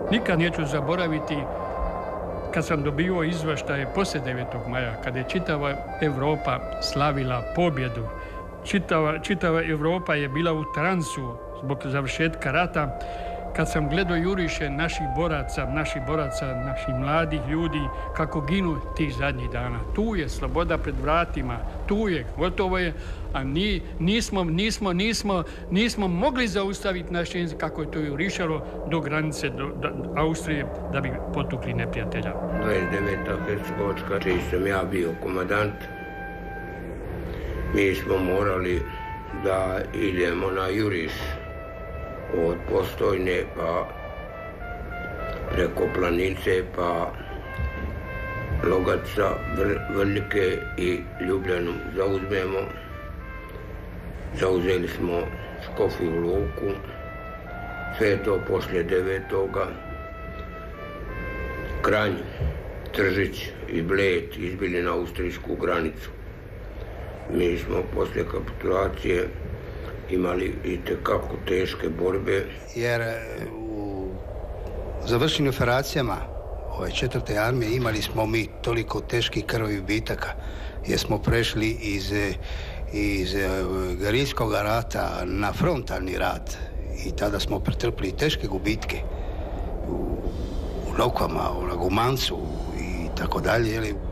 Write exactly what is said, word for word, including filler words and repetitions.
Nikad neću zaboraviti kad sam dobio izvještaje poslije devetog maja, kada je čitava Europa slavila pobjedu. Čitava, čitava Europa je bila u transu zbog završetka rata. Kad sam gledao juriše naših boraca, naših boraca, naših mladih ljudi, kako ginu tih zadnjih dana. Tu je sloboda pred vratima, tu je, gotovo je, a ni, nismo, nismo, nismo, nismo mogli zaustaviti naše, kako je to jurišalo, do granice do, do Austrije, da bi potukli neprijatelja. dvadeset deveta Hercegovačka, čiji sam ja bio komandant, mi smo morali da idemo na juriš od Postojne pa preko Planice pa Logaca, Vrljike i Ljubljanu zauzmemo. Zauzeli smo Škofju Loku, sve to poslije devetoga. Kranj, Tržić i Bled izbili na austrijsku granicu. Mi smo poslije kapitulacije imali i tekako teške borbe. Jer u završenim operacijama ove četvrte armije imali smo mi toliko teških krvavih bitaka, jer smo prešli iz, iz gerilskog rata na frontalni rat i tada smo pretrpili teške gubitke u, u Lokvama, u Lagumancu i tako dalje.